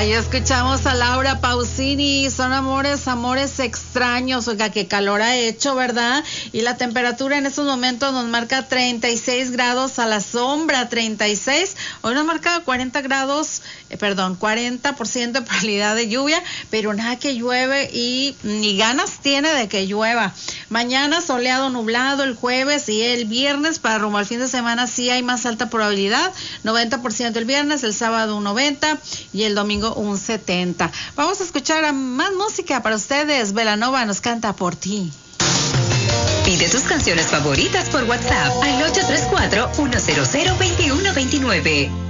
Ahí escuchamos a Laura Pausini, son amores, amores extraños. Oiga, qué calor ha hecho, ¿verdad? Y la temperatura en estos momentos nos marca 36 grados a la sombra, 36. Hoy nos marca 40 grados, 40% de probabilidad de lluvia, pero nada que llueve y ni ganas tiene de que llueva. Mañana soleado, nublado el jueves y el viernes para rumbo al fin de semana sí hay más alta probabilidad, 90% el viernes, el sábado un 90 y el domingo un 70. Vamos a escuchar más música para ustedes. Belanova nos canta Por Ti. Pide tus canciones favoritas por WhatsApp al 834-100-2129.